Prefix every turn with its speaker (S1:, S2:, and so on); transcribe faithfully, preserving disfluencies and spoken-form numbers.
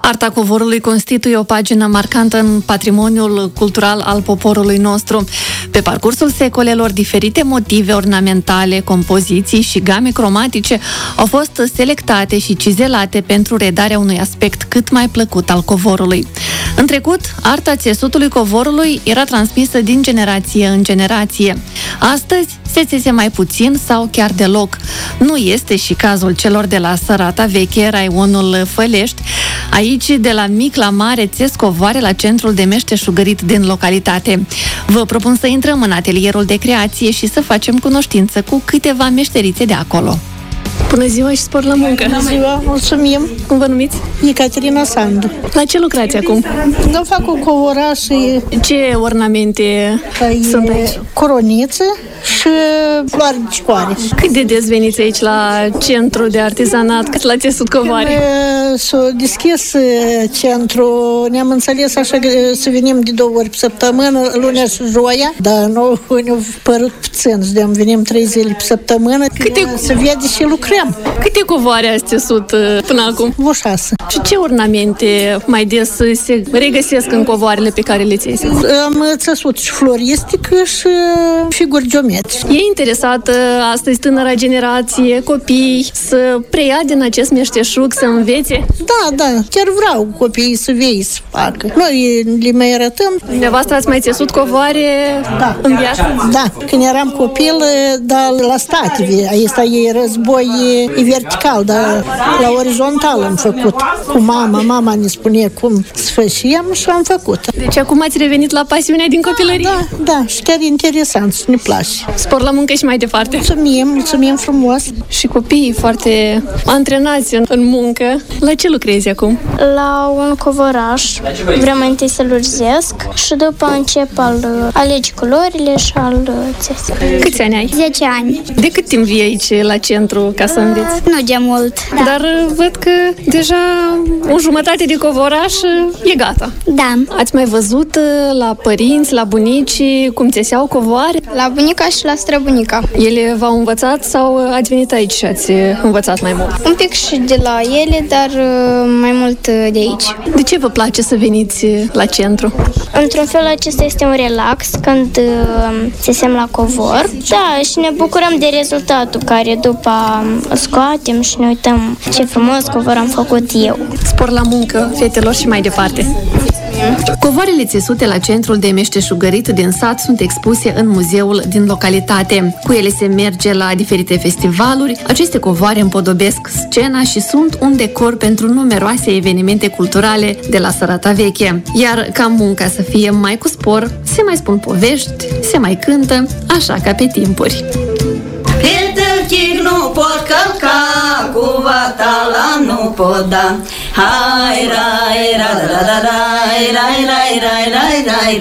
S1: Arta covorului constituie o pagină marcantă în patrimoniul cultural al poporului nostru. Pe parcursul secolelor, diferite motive ornamentale, compoziții și game cromatice au fost selectate și cizelate pentru redarea unui aspect cât mai plăcut al covorului. În trecut, arta țesutului covorului era transmisă din generație în generație. Astăzi, se țese mai puțin sau chiar deloc. Nu este și cazul celor de la Sărata Veche, raionul Fălești. Aici, de la mic la mare, țes covoare la centrul de meșteșugărit din localitate. Vă propun să intrăm în atelierul de creație și să facem cunoștință cu câteva meșterițe de acolo. Bună ziua și spor la muncă!
S2: Bună ziua, mulțumim!
S1: Cum vă numiți?
S2: Ecaterina Sandu.
S1: La ce lucrați acum?
S2: Eu fac cu covoraș și...
S1: Ce ornamente sunt aici?
S2: Coroniță și floare de cicoare.
S1: Cât de des veniți aici la centru de artizanat, cât la țesut covoare?
S2: Când s-a deschis centru, ne-am înțeles așa că să venim de două ori pe săptămână, lunea și joia, dar nu ne-a părut puțin, să venim trei zile pe săptămână, Câte... să vede și lucrăm.
S1: Câte covoare ați țesut până acum?
S2: Vă șase.
S1: Și ce ornamente mai des se regăsesc în covoarele pe care le țeseți?
S2: Am țesut și floristică și figuri geometrice.
S1: E interesată astăzi tânăra generație, copii, să preia din acest meșteșug, să învețe?
S2: Da, da, chiar vreau copiii să vei să facă. Noi le mai arătăm.
S1: Dumneavoastră ați mai țesut covoare
S2: da.
S1: în viață?
S2: Da, când eram copil, dar la state, aici e război e vertical, dar la orizontal am făcut. Cu mama, mama ne spune cum să facem și am făcut.
S1: Deci acum ați revenit la pasiunea din copilărie?
S2: Da, da, și chiar interesant, ne place.
S1: Spor la muncă și mai departe.
S2: Mulțumim, mulțumim frumos.
S1: Și copiii foarte antrenați în, în muncă. La ce lucrezi acum?
S3: La un covoraș. Vreau mai întâi să-l urzesc și după încep al alegi culorile și al țes.
S1: Câți ani ai?
S3: zece ani.
S1: De cât timp vii aici la centru ca să înveți?
S3: Nu de mult. Da.
S1: Dar văd că deja o jumătate de covoraș e gata.
S3: Da.
S1: Ați mai văzut la părinți, la bunici, cum țeseau covoare?
S3: La bunica și la străbunica.
S1: Ele v-au învățat sau ați venit aici și ați învățat mai mult?
S3: Un pic și de la ele, dar mai mult de aici.
S1: De ce vă place să veniți la centru?
S3: Într-un fel acesta este un relax când țesem la covor. Da, și ne bucurăm de rezultatul care după scoatem și ne uităm ce frumos covor am făcut eu.
S1: Spor la muncă, fetelor, și mai departe. Covoarele țesute la centrul de meșteșugărit din sat sunt expuse în muzeul din localitate. Cu ele se merge la diferite festivaluri. Aceste covoare împodobesc scena și sunt un decor pentru numeroase evenimente culturale de la Sărata Veche. Iar ca munca să fie mai cu spor, se mai spun povești, se mai cântă, așa ca pe timpuri.
S4: Chic nu pot călca, cu vatala nu pot da. Hai, rai, ra, ra, ra, rai, rai, rai, rai, rai, rai.